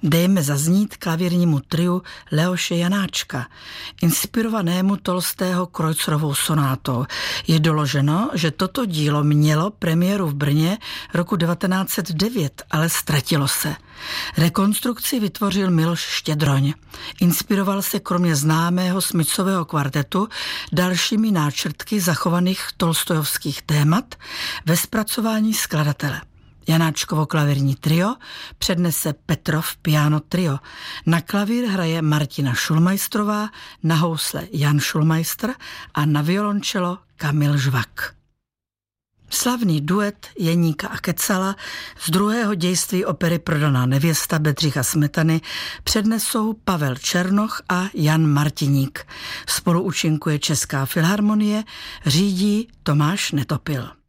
Dejme zaznít klavírnímu triu Leoše Janáčka, inspirovanému Tolstého Kreutzerovou sonátou. Je doloženo, že toto dílo mělo premiéru v Brně roku 1909, ale ztratilo se. Rekonstrukci vytvořil Miloš Štědroň. Inspiroval se kromě známého Smytsového kvartetu dalšími náčrtky zachovaných tolstojovských témat ve zpracování skladatele. Janáčkovo klavírní trio přednese Petrov piano trio. Na klavír hraje Martina Šulmajstrová, na housle Jan Šulmajstr a na violončelo Kamil Žvak. Slavný duet Jeníka a Kecala z druhého dějství opery Prodaná nevěsta Bedřicha Smetany přednesou Pavel Černoch a Jan Martiník. Spolu účinkuje Česká filharmonie, řídí Tomáš Netopil.